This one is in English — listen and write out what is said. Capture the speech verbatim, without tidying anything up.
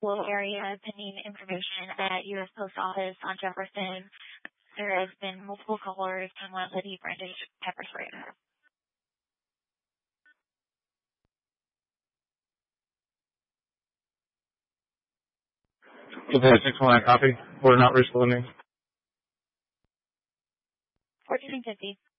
Buffalo area pending information at U S Post Office on Jefferson. There has been multiple callers and one of the branded pepper spray. six one nine copy. We're not responding. fourteen fifty.